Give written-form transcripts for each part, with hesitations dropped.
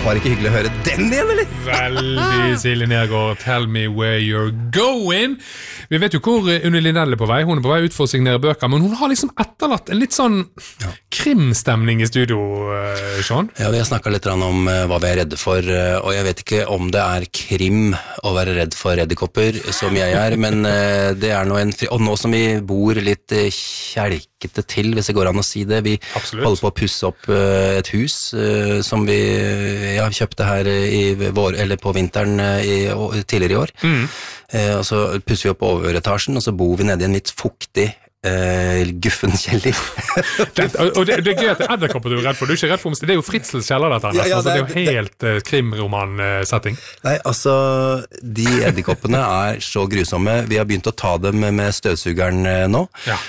Var det ikke hyggelig å høre den igjen, eller? Veldig Silje Nergård, tell me where you're going. Vi vet jo hvor Unni Lindell på vei. Hun på vei ut for å signere bøker, men hun har liksom etterlatt en litt sånn krimstemning i studio, Sean. Ja, vi har snakket litt om hva vi redde for, og jeg vet ikke om det krim å være redd for edderkopper, som jeg men det nå og nå som vi bor litt kjelkete til, hvis det går an å si det, vi holder på å pusse opp et hus som vi kjøpte her eller på vinteren tidligere i år, og så pusser vi opp overetasjen, og så bor vi nede i en litt fuktig guffen kjeller. Og det gøy at det edderkopper du redd for. Du ikke redd for det jo Fritzels kjeller dette. Det er jo helt krimroman-setting. Nei, altså, de edderkoppene så grusomme. Vi har begynt å ta dem med støvsugeren nå.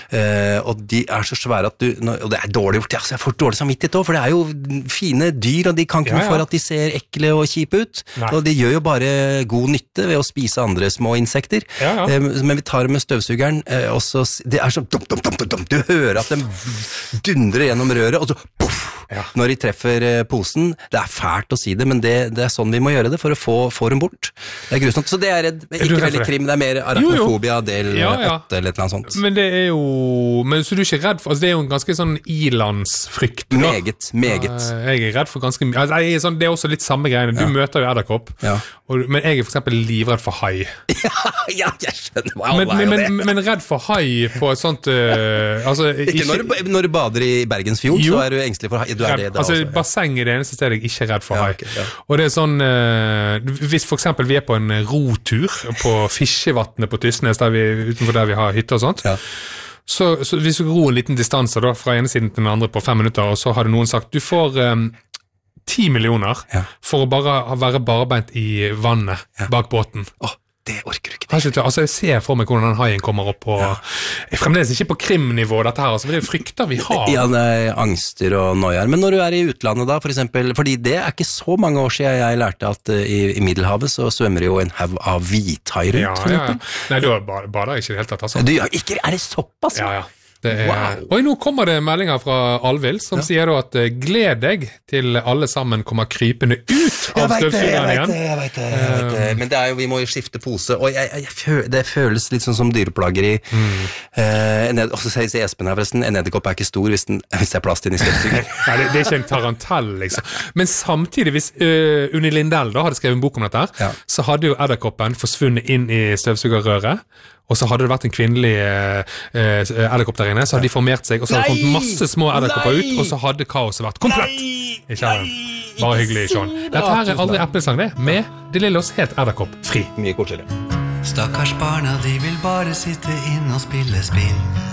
Og de så svære at og det dårlig gjort, jeg får dårlig samvittighet også, for det jo fine dyr, og de kan ikke noe for at de ser ekle og kjipe ut. Og de gjør jo bare god nytte ved å spise andre små insekter. Men vi tar dem med støvsugeren, og så det så du hører at de dundrer gjennom røret, og så puff, når de treffer posen. Det fælt å si det, men det sånn vi må gjøre det for å få dem bort. Det grusomt, så det redd. Ikke veldig krim, det mer arachnofobia del 8 eller noe sånt. Men det jo, men så du ikke redd for, altså det jo en ganske sånn ilandsfrykt. Meget. Jeg redd for ganske mye, altså det også litt samme greiene. Du møter jo edderkopp, men jeg for eksempel livredd for hai. Ja, jeg skjønner. Wow, men redd for hai på et sånt ikke når du bader i Bergensfjord, så du engstelig for hai. Basseng det eneste stedet jeg ikke redd for hai. Og det sånn hvis for eksempel vi på en rotur på Fiskevatnet på Tysnes, utenfor der vi har hytter og sånt, så hvis vi ror en liten distanse da, fra ene siden til den andre på 5 minutter, og så hadde noen sagt, du får 10 millioner for å bare være barbeint i vannet bak båten. Det orker du ikke. Altså, jeg ser for meg hvordan den haien kommer opp på fremdeles ikke på krimnivå dette her, altså, men det frykter vi har. Ja, det angster og noier. Men når du i utlandet da, for eksempel, fordi det ikke så mange år siden jeg lærte at i Middelhavet så svømmer jo en haug av hvithai rundt, for eksempel. Nei, du bader ikke helt tatt, altså. Ikke, det såpass? Ja. Og nå kommer det meldinger fra Alvild som sier da at gled deg til alle sammen kommer krypende ut av støvsugeren igjen. Jeg vet det. Men det jo, vi må jo skifte pose, og det føles litt sånn som dyreplageri. Og så sier Espen her forresten, en edderkopp ikke stor hvis det plass til den i støvsugeren. Nei, det ikke en tarantell, liksom. Men samtidig, hvis Unni Lindell da hadde skrevet en bok om dette her, så hadde jo edderkoppen forsvunnet inn i støvsugerrøret, og så hadde det vært en kvinnelig edderkopp der inne, så hadde de formert seg, og så hadde det kommet masse små edderkopper ut, og så hadde kaoset vært komplett. Ikke bare hyggelig, Sean. Dette her aldri eplesang det, med De Lillos helt edderkopp fri. Mye koseligere. Stakkars barna, de vil bare sitte inn og spille spill.